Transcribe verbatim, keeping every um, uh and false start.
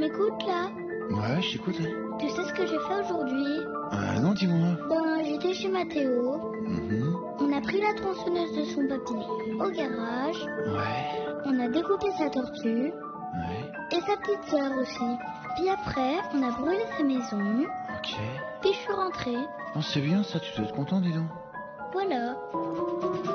m'écoutes là? Ouais, je t'écoute. Tu sais ce que j'ai fait aujourd'hui? Euh, non, dis-moi. Ben, j'étais chez Mathéo. Mhm. On a pris la tronçonneuse de son papy au garage. Ouais, On a découpé sa tortue. ouais, Et sa petite sœur aussi. Puis après, on a brûlé sa maison. ok. Puis je suis rentrée. Oh, c'est bien ça, tu dois être content, dis donc. Voilà.